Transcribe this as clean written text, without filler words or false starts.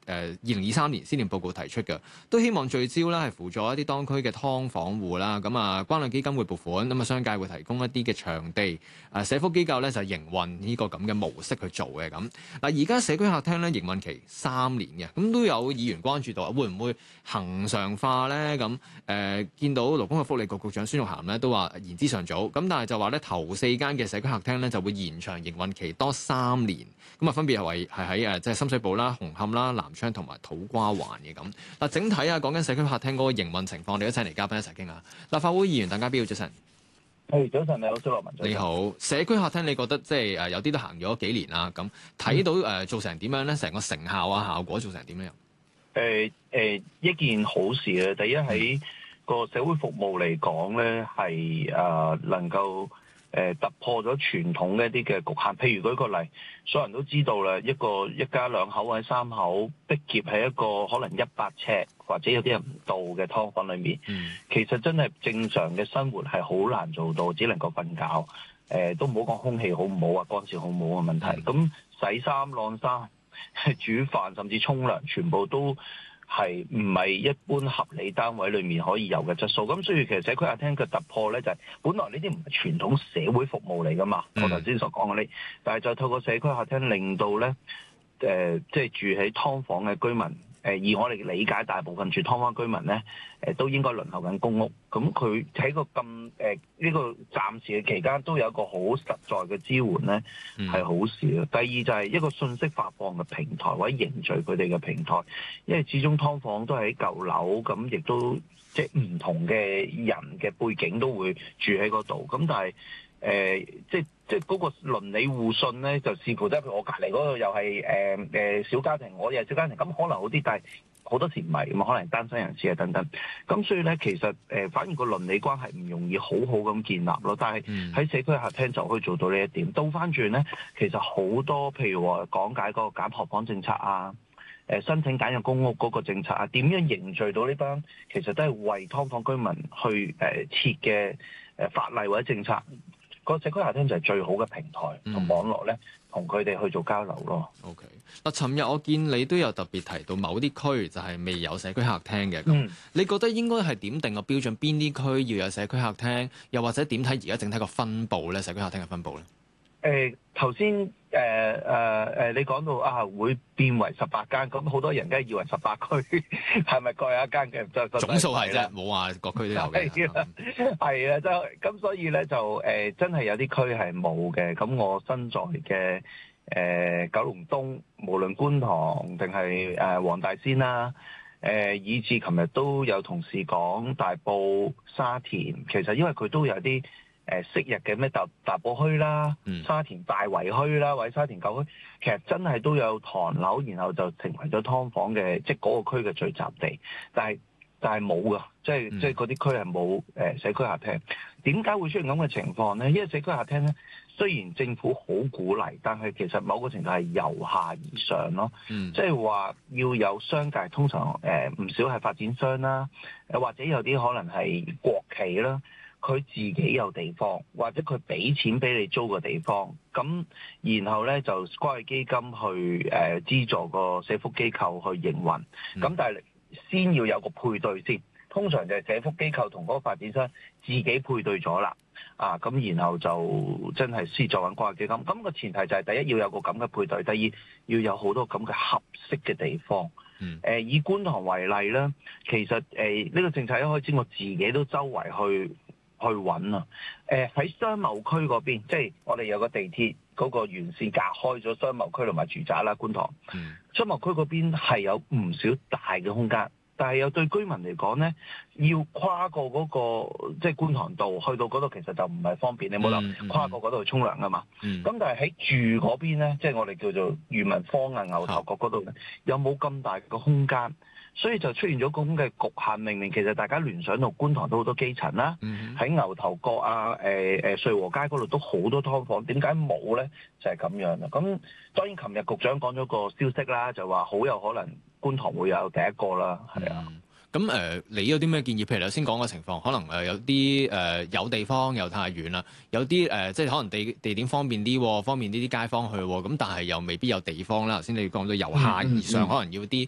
2023年施政報告提出嘅，都希望聚焦啦係輔助一啲當區嘅劏房戶啦。咁啊，關愛基金會撥款，咁啊商界會提供一啲嘅場地，社福機構咧就營運呢個咁嘅模式去做嘅咁。嗱，而家社區客廳咧營運期3年嘅，咁都有議員關注到會唔會恆常化咧？咁見到勞工及福利局局長孫玉菡咧都話言之尚早，咁但係就話咧頭4間嘅社區客廳咧就會延長營運期多3年，咁啊分別係喺即係深水埗啦、紅磡啦、南昌同埋土瓜灣嘅咁。嗱，整體講緊社區客廳嗰個營運情況，我哋一齊嚟嘉賓一齊傾下。立法會議員鄧家彪，早晨。 早晨，你好，蘇樂文。 你好，社區客廳你覺得即係有啲都行咗幾年啦，咁睇到做成點樣咧？成個成效效果做成點樣？ 一件好事啊！第一喺個社會服務嚟講咧，係能夠突破咗傳統嘅一啲嘅局限。譬如舉個例，所有人都知道啦，一家2口或者3口逼夾喺一個可能100尺或者有啲人唔到嘅劏房裏面，其實真係正常嘅生活係好難做到，只能夠瞓覺。都唔好講空氣好唔好啊，乾燥好唔好嘅問題。咁洗衫、晾衫、煮飯甚至沖涼，全部都係唔係一般合理單位裏面可以有嘅質素。咁所以其實社區客廳嘅突破咧，就係本來呢啲唔係傳統社會服務嚟噶嘛，我頭先所講嘅呢，但係就透過社區客廳令到咧即係住喺劏房嘅居民。而我哋理解大部分住劏房居民咧，都應該輪候緊公屋。咁佢喺個咁呢個暫時嘅期間，都有一個好實在嘅支援咧，係好事啊。第二就係一個信息發放嘅平台，或者凝聚佢哋嘅平台。因為始終劏房都係喺舊樓，咁亦都即係唔同嘅人嘅背景都會住喺嗰度。咁但係即係嗰個鄰里互信咧，就視乎即係我隔離嗰度又係小家庭，我又係小家庭，咁可能好啲，但係好多時唔係咁，可能單身人士啊等等。咁所以咧，其實反而個鄰里關係唔容易好好咁建立咯。但係喺社區客廳就可以做到呢一點。倒翻轉咧，其實好多譬如話講解嗰個減學房政策啊，申請簡約公屋嗰個政策啊，點樣凝聚到呢班其實都係為劏房居民去設嘅法例或者政策。個社區客廳就係最好嘅平台同網絡咧，同佢哋去做交流咯。 OK，嗱，尋日我見你都有特別提到某啲區就係未有社區客廳嘅。咁你覺得應該係點定個標準？邊啲區要有社區客廳？又或者點睇而家整體個分佈咧？社區客廳嘅分佈咧？ 頭先你講到啊，會變為18間，咁好多人梗係以為18區係咪各有一間嘅？就總數係啫，冇話各區都有嘅。 係啊，就咁，所以咧就真係有啲區係冇嘅。咁我身在嘅九龍東，無論觀塘定係黃大仙啦，以至琴日都有同事講大埔、沙田，其實因為佢都有啲。昔日嘅咩大埔墟啦、沙田大圍墟啦，或者沙田舊墟，其實真係都有唐樓，然後就成為咗劏房嘅，即係嗰個區嘅聚集地。但係冇㗎，即係嗰啲區係冇社區客廳。點解會出現咁嘅情況咧？因為社區客廳咧，雖然政府好鼓勵，但係其實某個程度係由下而上咯。即係話要有商界，通常唔少係發展商啦，或者有啲可能係國企啦。佢自己有地方，或者佢俾錢俾你租個地方，咁然後咧就關愛基金去資助個社福機構去營運，咁但係先要有個配對先，通常就係社福機構同嗰個發展商自己配對咗啦，咁然後就真係先做緊關愛基金。咁個前提就係第一要有個咁嘅配對，第二要有好多咁嘅合適嘅地方。以觀塘為例啦，其實呢個政策一開始我自己都周圍去揾啊！喺商貿區嗰邊，即係我哋有個地鐵嗰個沿線隔開咗商貿區同埋住宅啦，觀塘。商貿區嗰邊係有唔少大嘅空間，但係又對居民嚟講咧，要跨過嗰個即係觀塘道去到嗰度，其實就唔係方便。你冇諗跨過嗰度去沖涼㗎嘛？咁但係喺住嗰邊咧，即係我哋叫做裕民坊啊、牛頭角嗰度咧，有冇咁大個空間？所以就出現咗咁嘅局限。明明其實大家聯想到觀塘都好多基層啦，喺牛頭角啊、瑞和街嗰度都好多劏房，點解冇咧？就係咁樣啦。咁當然，琴日局長講咗個消息啦，就話好有可能觀塘會有第一個啦，係啊。 咁你有啲咩建議？譬如你頭先講嘅情況，可能有啲有地方又太遠啦，有啲即係可能地點方便啲，方便呢啲街坊去，咁但係又未必有地方啦。頭先你講到由下而上，可能要啲